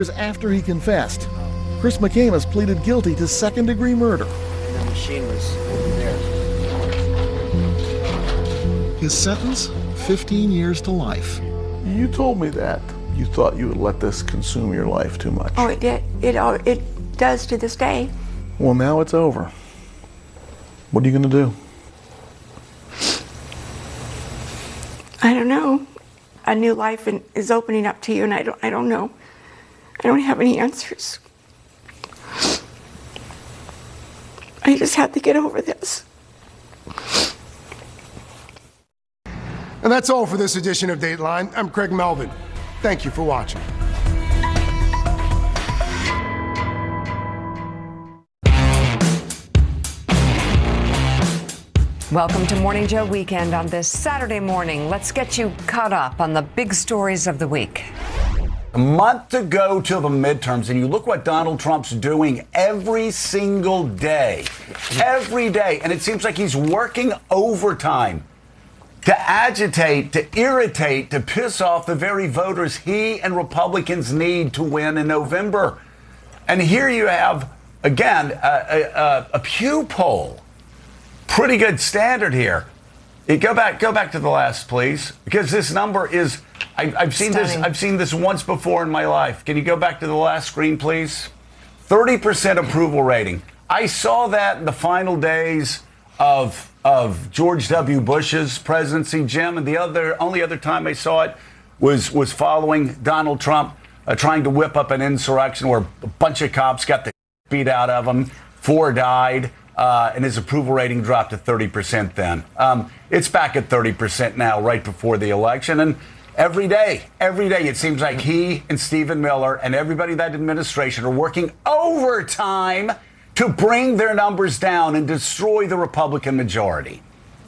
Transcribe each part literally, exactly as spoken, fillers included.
After he confessed, Chris McCamus pleaded guilty to second-degree murder. And the machine was over there. His sentence, fifteen years to life. You told me that you thought you would let this consume your life too much. Oh, it did. It, uh, it does to this day. Well, now it's over. What are you going to do? I don't know. A new life in, is opening up to you, and I don't. I don't know. I don't have any answers. I just had to get over this. And that's all for this edition of Dateline. I'm Craig Melvin. Thank you for watching. Welcome to Morning Joe Weekend on this Saturday morning. Let's get you caught up on the big stories of the week. A month to go till the midterms, and you look what Donald Trump's doing every single day. Every day. And it seems like he's working overtime to agitate, to irritate, to piss off the very voters he and Republicans need to win in November. And here you have, again, a, a, a Pew poll. Pretty good standard here. You go back, go back to the last, please, because this number is. I, I've seen Stunning. this. I've seen this once before in my life. Can you go back to the last screen, please? thirty percent approval rating. I saw that in the final days of of George W. Bush's presidency, Jim, and the other only other time I saw it was was following Donald Trump uh, trying to whip up an insurrection where a bunch of cops got the beat out of him. Four died. Uh, and his approval rating dropped to thirty percent then. Um, it's back at thirty percent now, right before the election. And every day, every day, it seems like he and Stephen Miller and everybody in that administration are working overtime to bring their numbers down and destroy the Republican majority.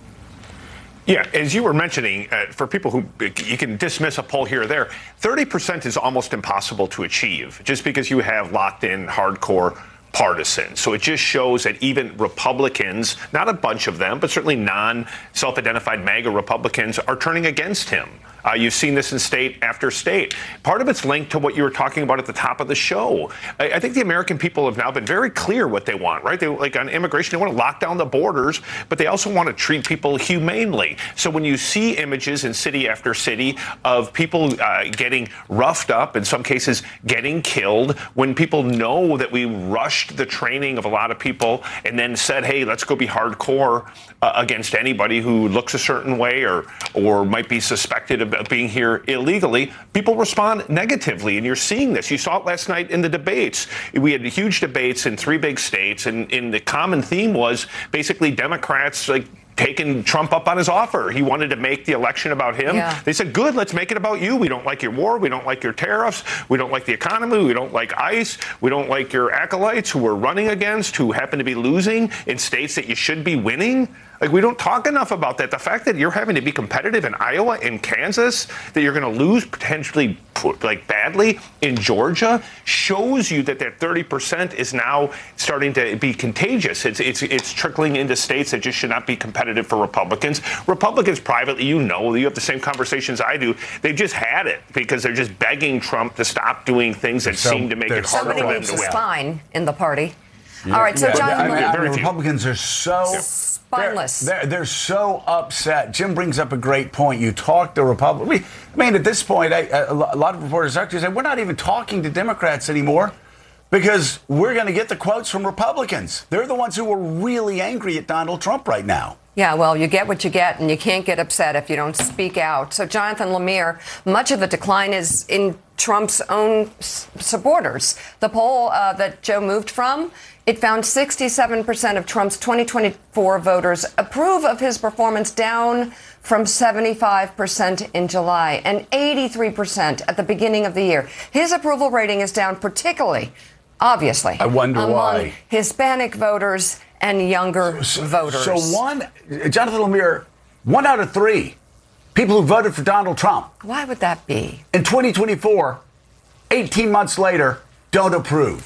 Yeah, as you were mentioning, uh, for people who you can dismiss a poll here or there, thirty percent is almost impossible to achieve just because you have locked in hardcore partisan. So it just shows that even Republicans, not a bunch of them, but certainly non-self-identified MAGA Republicans are turning against him. Uh, you've seen this in state after state. Part of it's linked to what you were talking about at the top of the show. I, I think the American people have now been very clear what they want, right? They like on immigration, they want to lock down the borders, but they also want to treat people humanely. So when you see images in city after city of people uh, getting roughed up, in some cases getting killed, when people know that we rushed the training of a lot of people and then said, hey, let's go be hardcore uh, against anybody who looks a certain way or or might be suspected of being here illegally, people respond negatively. And you're seeing this. You saw it last night in the debates. We had huge debates in three big states, and, and the common theme was basically Democrats like taking Trump up on his offer. He wanted to make the election about him. Yeah. They said, good, let's make it about you. We don't like your war. We don't like your tariffs. We don't like the economy. We don't like ICE. We don't like your acolytes who we're running against, who happen to be losing in states that you should be winning. Like, we don't talk enough about that. The fact that you're having to be competitive in Iowa and Kansas, that you're going to lose potentially like badly in Georgia, shows you that that thirty percent is now starting to be contagious. It's it's it's trickling into states that just should not be competitive for Republicans. Republicans privately, you know, you have the same conversations I do. They've just had it because they're just begging Trump to stop doing things that so, seem to make it harder for them to win. Somebody needs a spine in the party. Yeah. All right, so yeah. John, I mean, I mean, Republicans are so yeah. spineless. They're, they're, they're so upset. Jim brings up a great point. You talk to Republicans. I mean, at this point, I, a lot of reporters actually say we're not even talking to Democrats anymore because we're going to get the quotes from Republicans. They're the ones who are really angry at Donald Trump right now. Yeah, well, you get what you get, and you can't get upset if you don't speak out. So, Jonathan Lemire, much of the decline is in Trump's own s- supporters. The poll uh, that Joe moved from, it found sixty-seven percent of Trump's twenty twenty-four voters approve of his performance, down from seventy-five percent in July and eighty-three percent at the beginning of the year. His approval rating is down particularly, obviously, I wonder among why. Hispanic voters and younger so, voters. So one, Jonathan Lemire, one out of three people who voted for Donald Trump. Why would that be? In twenty twenty-four, eighteen months later, don't approve.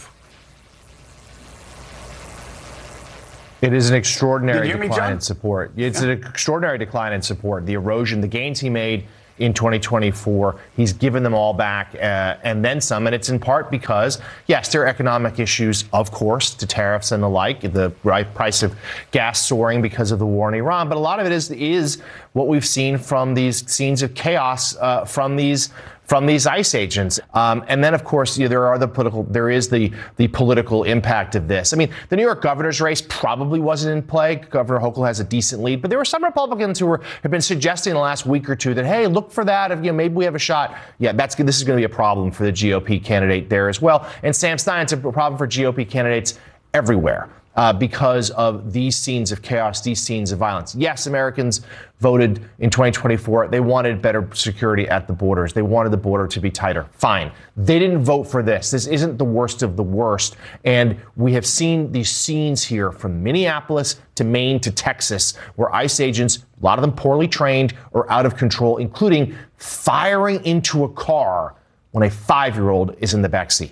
It is an extraordinary me, decline John? in support. It's an extraordinary decline in support. The erosion, the gains he made in twenty twenty-four. He's given them all back uh, and then some. And it's in part because, yes, there are economic issues, of course, the tariffs and the like, the price of gas soaring because of the war in Iran. But a lot of it is, is what we've seen from these scenes of chaos uh, from these from these ICE agents. Um, and then, of course, you know, there are the political, there is the, the political impact of this. I mean, the New York governor's race probably wasn't in play. Governor Hochul has a decent lead, but there were some Republicans who were, have been suggesting in the last week or two that, hey, look for that. If, you know, maybe we have a shot. Yeah, that's this is going to be a problem for the G O P candidate there as well. And Sam Stein, it's a problem for G O P candidates everywhere. Uh, because of these scenes of chaos, these scenes of violence. Yes, Americans voted in twenty twenty-four. They wanted better security at the borders. They wanted the border to be tighter. Fine. They didn't vote for this. This isn't the worst of the worst. And we have seen these scenes here from Minneapolis to Maine to Texas, where ICE agents, a lot of them poorly trained or out of control, including firing into a car when a five-year-old is in the back seat.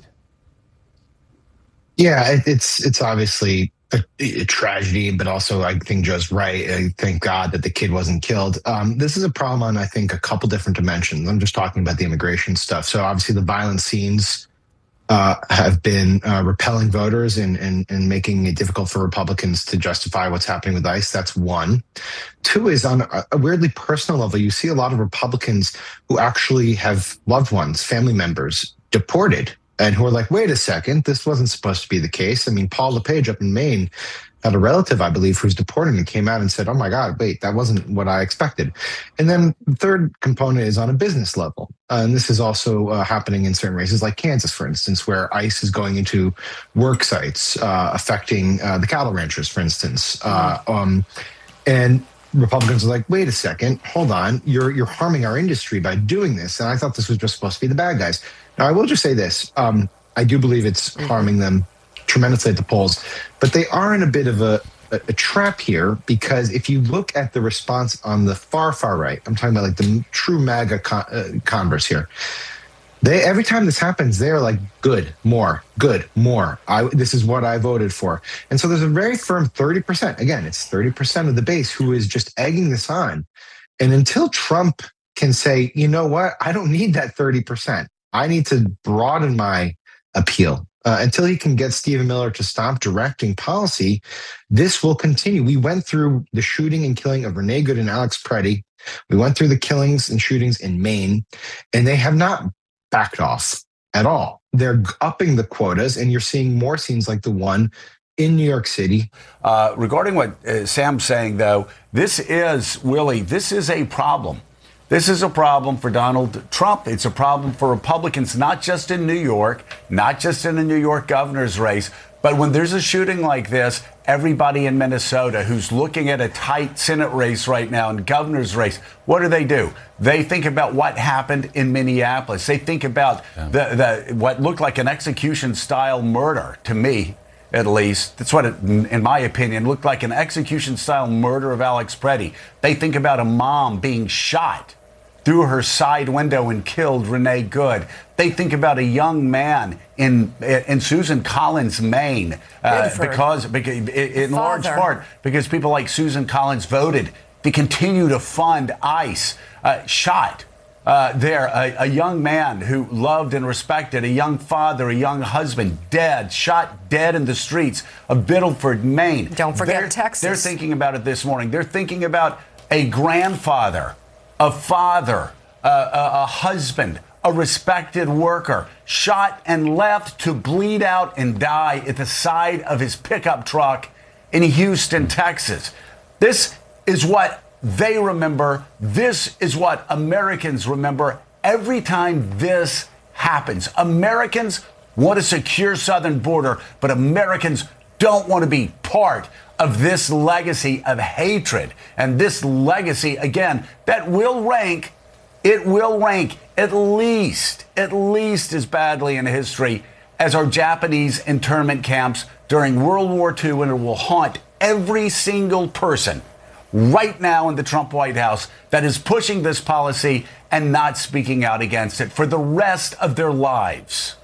Yeah, it, it's it's obviously a, a tragedy, but also I think Joe's right. I thank God that the kid wasn't killed. Um, this is a problem on, I think, a couple different dimensions. I'm just talking about the immigration stuff. So obviously the violent scenes uh, have been uh, repelling voters and, and, and making it difficult for Republicans to justify what's happening with ICE. That's one. Two is on a, a weirdly personal level. You see a lot of Republicans who actually have loved ones, family members deported, and who are like, wait a second, this wasn't supposed to be the case. I mean, Paul LePage up in Maine had a relative, I believe, who's deported and came out and said, oh my God, wait, that wasn't what I expected. And then the third component is on a business level. Uh, and this is also uh, happening in certain races like Kansas, for instance, where ICE is going into work sites, uh, affecting uh, the cattle ranchers, for instance. Uh, um, and Republicans are like, wait a second, hold on, you're you're harming our industry by doing this. And I thought this was just supposed to be the bad guys. Now, I will just say this. Um, I do believe it's harming them tremendously at the polls, but they are in a bit of a, a, a trap here, because if you look at the response on the far, far right, I'm talking about like the true MAGA con- uh, converse here, they every time this happens, they're like, good, more, good, more. I, this is what I voted for. And so there's a very firm thirty percent. Again, it's thirty percent of the base who is just egging this on. And until Trump can say, you know what, I don't need that thirty percent. I need to broaden my appeal. Uh, until he can get Stephen Miller to stop directing policy, this will continue. We went through the shooting and killing of Renee Good and Alex Preddy. We went through the killings and shootings in Maine, and they have not backed off at all. They're upping the quotas, and you're seeing more scenes like the one in New York City. Uh, regarding what uh, Sam's saying, though, this is, Willie, this is a problem. This is a problem for Donald Trump. It's a problem for Republicans, not just in New York, not just in the New York governor's race, but when there's a shooting like this, everybody in Minnesota who's looking at a tight Senate race right now and governor's race, what do they do? They think about what happened in Minneapolis. They think about yeah. the, the what looked like an execution-style murder, to me, at least. That's what it, in my opinion, looked like an execution-style murder of Alex Preddy. They think about a mom being shot through her side window and killed Renee Good. They think about a young man in in Susan Collins, Maine, uh, because, because in large part because people like Susan Collins voted to continue to fund ICE, uh, shot. Uh, there, a, a young man who loved and respected, a young father, a young husband, dead, shot dead in the streets of Biddleford, Maine. Don't forget they're, Texas. They're thinking about it this morning. They're thinking about a grandfather, a father, a, a, a husband, a respected worker, shot and left to bleed out and die at the side of his pickup truck in Houston, Texas. This is what they remember. This is what Americans remember every time this happens. Americans want a secure southern border, but Americans don't want to be part of this legacy of hatred. And this legacy, again, that will rank, it will rank at least, at least as badly in history as our Japanese internment camps during World War Two, and it will haunt every single person right now in the Trump White House that is pushing this policy and not speaking out against it for the rest of their lives.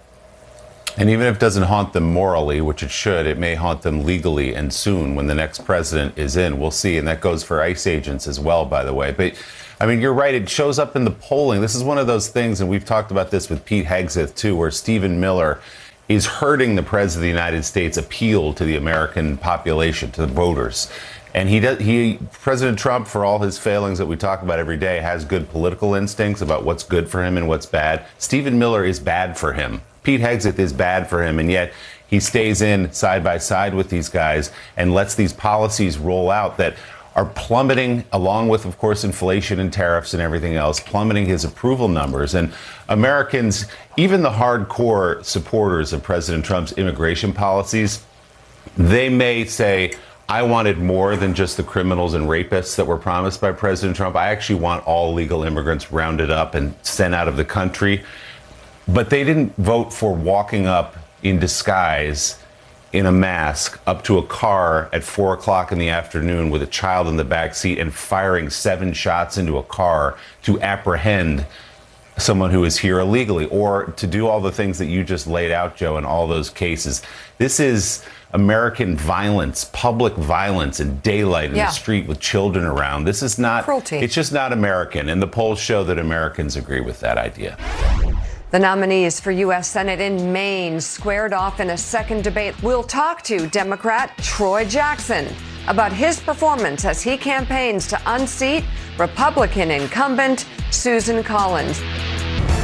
And even if it doesn't haunt them morally, which it should, it may haunt them legally, and soon when the next president is in. We'll see. And that goes for ICE agents as well, by the way. But I mean, you're right. It shows up in the polling. This is one of those things, and we've talked about this with Pete Hegseth, too, where Stephen Miller is hurting the President of the United States' appeal to the American population, to the voters. And he does, he, President Trump, for all his failings that we talk about every day, has good political instincts about what's good for him and what's bad. Stephen Miller is bad for him. Pete Hegseth is bad for him, and yet he stays in side by side with these guys and lets these policies roll out that are plummeting, along with, of course, inflation and tariffs and everything else, plummeting his approval numbers. And Americans, even the hardcore supporters of President Trump's immigration policies, they may say, I wanted more than just the criminals and rapists that were promised by President Trump. I actually want all legal immigrants rounded up and sent out of the country. But they didn't vote for walking up in disguise in a mask up to a car at four o'clock in the afternoon with a child in the back seat and firing seven shots into a car to apprehend someone who is here illegally, or to do all the things that you just laid out, Joe, in all those cases. This is American violence, public violence in daylight in yeah. the street with children around. This is not, cruelty. It's just not American. And the polls show that Americans agree with that idea. The nominees for U S Senate in Maine squared off in a second debate. We'll talk to Democrat Troy Jackson about his performance as he campaigns to unseat Republican incumbent Susan Collins.